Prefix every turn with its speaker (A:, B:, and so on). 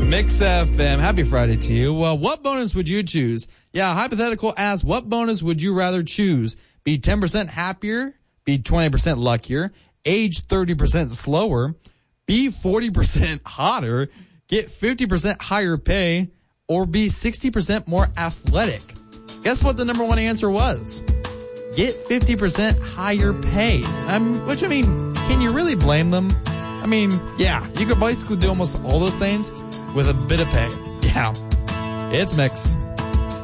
A: Mix FM. Happy Friday to you. Well, what bonus would you choose? Yeah, hypothetical asks, what bonus would you rather choose? Be 10% happier, be 20% luckier, age 30% slower, be 40% hotter, get 50% higher pay, or be 60% more athletic? Guess what the number one answer was? Get 50% higher pay. Which, can you really blame them? Yeah, you could basically do almost all those things with a bit of pay. Yeah, it's Mix.